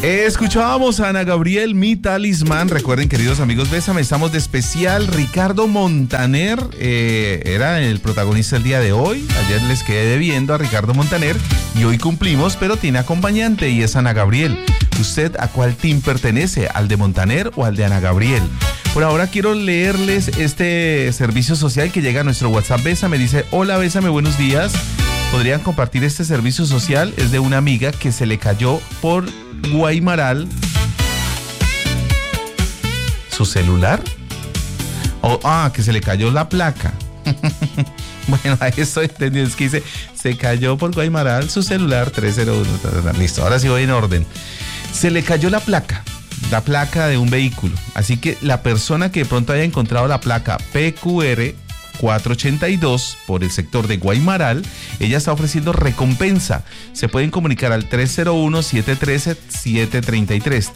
Escuchábamos a Ana Gabriel, Mi Talismán. Recuerden, queridos amigos, Bésame, estamos de especial. Ricardo Montaner era el protagonista el día de hoy. Ayer les quedé debiendo a Ricardo Montaner y hoy cumplimos, pero tiene acompañante y es Ana Gabriel. ¿Usted a cuál team pertenece? ¿Al de Montaner o al de Ana Gabriel? Por ahora quiero leerles este servicio social que llega a nuestro WhatsApp. Bésame, dice: hola Bésame, buenos días. ¿Podrían compartir este servicio social? Es de una amiga que se le cayó por Guaymaral su celular. Que se le cayó la placa. Bueno, ahí estoy entendiendo. Es que dice, se cayó por Guaymaral su celular 301. Listo, ahora sí voy en orden. Se le cayó la placa de un vehículo. Así que la persona que de pronto haya encontrado la placa PQR 482 por el sector de Guaymaral, ella está ofreciendo recompensa. Se pueden comunicar al 301-713-733,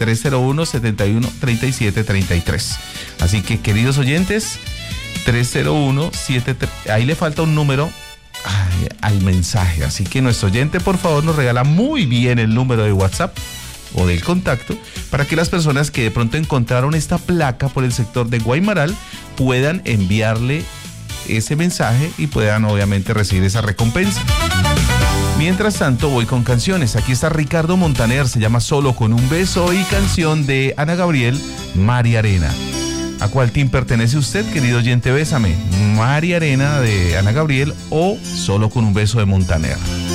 301-71-3733. Así que, queridos oyentes, 301-73, ahí le falta un número al mensaje. Así que nuestro oyente, por favor, nos regala muy bien el número de WhatsApp o del contacto para que las personas que de pronto encontraron esta placa por el sector de Guaymaral puedan enviarle ese mensaje y puedan obviamente recibir esa recompensa. Mientras tanto, voy con canciones. Aquí está Ricardo Montaner, se llama Solo con un beso, y canción de Ana Gabriel, María Arena. ¿A cuál team pertenece usted, querido oyente? Bésame, María Arena de Ana Gabriel o Solo con un beso de Montaner.